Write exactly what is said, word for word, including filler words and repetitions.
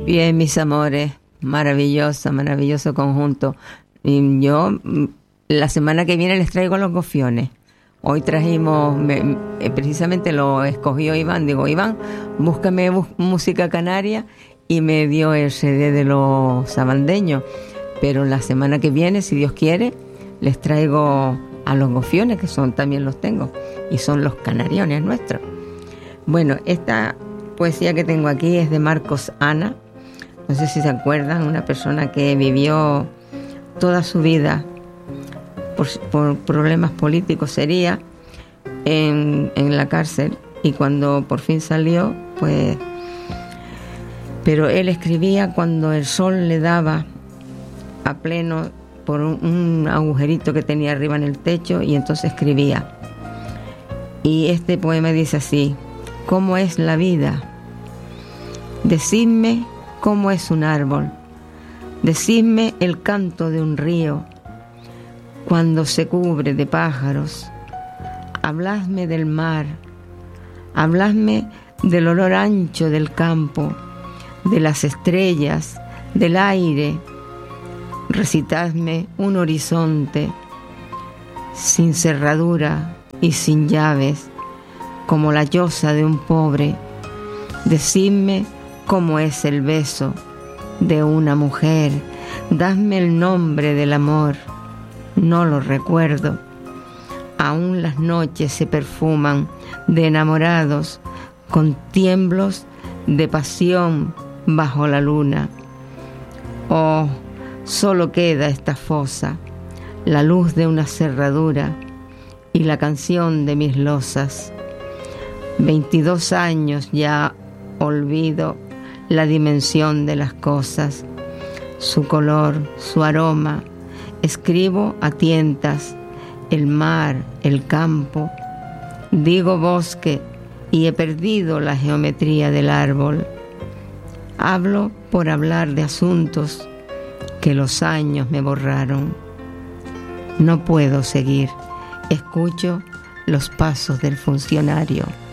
Bien, mis amores, maravilloso, maravilloso conjunto. Y yo la semana que viene les traigo los gofiones. Hoy trajimos, me, precisamente lo escogió Iván, digo, Iván, búscame bus- música canaria, y me dio el C D de los sabandeños. Pero la semana que viene, si Dios quiere, les traigo a los gofiones, que son también los tengo, y son los canariones nuestros. Bueno, esta poesía que tengo aquí es de Marcos Ana. No sé si se acuerdan, una persona que vivió toda su vida por, por problemas políticos, sería en, en la cárcel, y cuando por fin salió, pues... Pero él escribía cuando el sol le daba a pleno por un, un agujerito que tenía arriba en el techo, y entonces escribía. Y este poema dice así: ¿cómo es la vida? Decidme cómo es un árbol, decidme el canto de un río cuando se cubre de pájaros, habladme del mar, habladme del olor ancho del campo, de las estrellas, del aire, recitadme un horizonte sin cerradura y sin llaves, como la llosa de un pobre, decidme cómo es el beso de una mujer, dadme el nombre del amor, no lo recuerdo. Aún las noches se perfuman de enamorados con tiemblos de pasión bajo la luna. Oh, solo queda esta fosa, la luz de una cerradura y la canción de mis losas. Veintidós años ya olvido la dimensión de las cosas, su color, su aroma. Escribo a tientas el mar, el campo. Digo bosque y he perdido la geometría del árbol. Hablo por hablar de asuntos que los años me borraron. No puedo seguir. Escucho los pasos del funcionario.